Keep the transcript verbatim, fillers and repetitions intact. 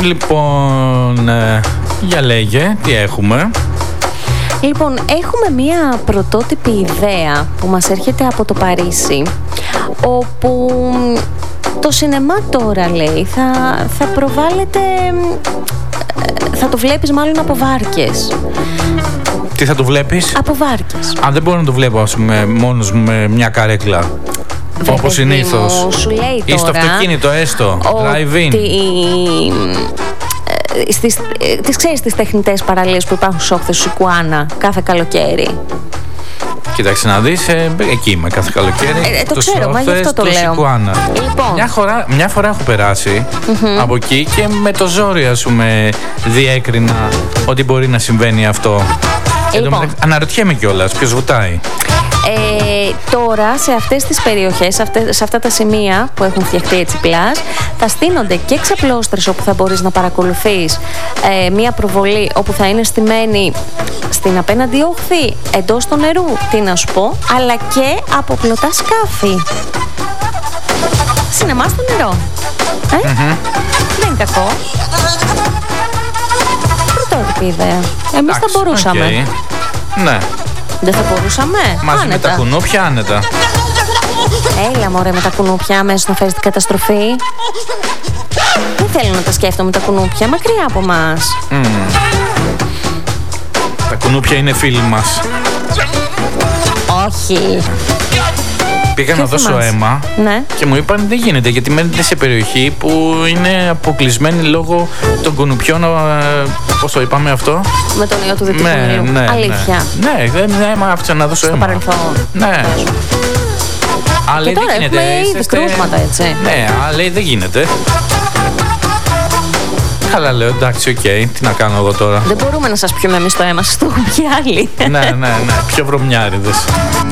Λοιπόν, ε, για λέγε, τι έχουμε? Λοιπόν, έχουμε μία πρωτότυπη ιδέα που μας έρχεται από το Παρίσι, όπου το σινεμά τώρα, λέει, θα, θα προβάλλεται, θα το βλέπεις μάλλον από βάρκες. Τι θα το βλέπεις? Από βάρκες. Αν δεν μπορώ να το βλέπω, ας πούμε, μόνος μου με μια καρέκλα. Όπως συνήθως. Σου λέει ή στο τώρα αυτοκίνητο έστω, drive-in. Ότι στις, τις ξέρεις τις τεχνητές παραλίες που υπάρχουν στις όχθες του Σικουάνα κάθε καλοκαίρι? Κοίταξε να δεις, ε, εκεί είμαι κάθε καλοκαίρι. Ε, το ξέρω, μα γι' αυτό το λέω. Σικουάνα. Λοιπόν. Μια, φορά, μια φορά έχω περάσει mm-hmm. από εκεί και με το ζόρι, ας πούμε, διέκρινα ότι μπορεί να συμβαίνει αυτό. Λοιπόν. Αναρωτιέμαι κιόλας, ποιος βουτάει. Ε, τώρα σε αυτές τις περιοχές, σε, αυτές, σε αυτά τα σημεία που έχουν φτιαχτεί έτσι πλάζ, θα στείνονται και ξαπλώστρες όπου θα μπορείς να παρακολουθείς ε, μία προβολή όπου θα είναι στημένη στην απέναντι όχθη, εντός του νερού, τι να σου πω, αλλά και από πλωτά σκάφη. Σινεμά στο νερό. Ε? Mm-hmm. Δεν είναι κακό. Πρωτότυπη ιδέα. Εμείς θα μπορούσαμε. Okay. Ναι. Δεν θα μπορούσαμε. Μαζί άνετα. Με τα κουνούπια άνετα. Έλα μωρέ με τα κουνούπια αμέσως να φέρεις την καταστροφή. Δεν θέλω να τα σκέφτομαι τα κουνούπια, μακριά από μας. Mm. Τα κουνούπια είναι φίλοι μας. Όχι. Πήγα να δώσω μας. αίμα ναι. και μου είπαν δεν γίνεται, γιατί μένετε σε περιοχή που είναι αποκλεισμένη λόγω των κουνουπιών. Πώς το είπαμε αυτό? Με τον ιό του Δυτικού ναι, Νείλου. ναι, αλήθεια. Ναι, δεν ναι, αίμα άφησα να δώσω στο αίμα. παρελθόν. Ναι. Αλλά και τώρα δεν γίνεται. Έχουμε ήδη κρούσματα, έτσι. Ναι, αλλά δεν γίνεται. Καλά λέω, εντάξει, οκ, okay. Τι να κάνω εγώ τώρα. Δεν μπορούμε να σας πιούμε εμείς το αίμα, σας το έχουν πιει άλλοι. Ναι, ναι, ναι, πιο βρωμιάριδες.